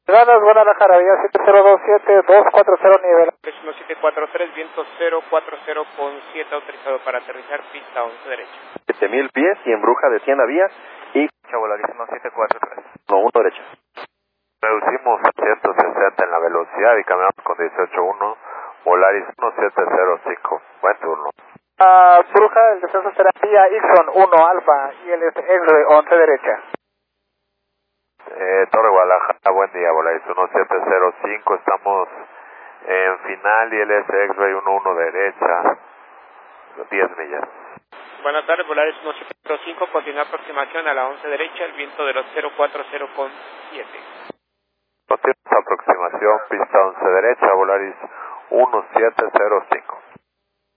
Gracias, Guadalajara, vía 7027-240 nivel. 1743, viento 040 con 7, autorizado para aterrizar, pista 11 derecha. 7000 pies y embruja de 100 a vías y Volaris 1743. No, 1 derecha. Reducimos 160 en la velocidad y caminamos con 18.1, Volaris 1705. Buen turno. Bruja, el descenso será vía Ixon 1 Alfa y el X-Ray 11 derecha. Torre Guadalajara, buen día, Volaris 1705, estamos en final y el X-Ray 11 derecha, 10 millas. Buenas tardes, Volaris 1705, continúa aproximación a la 11 derecha, el viento de los 040 con 7. Continuamos aproximación, pista 11 derecha, Volaris 1705.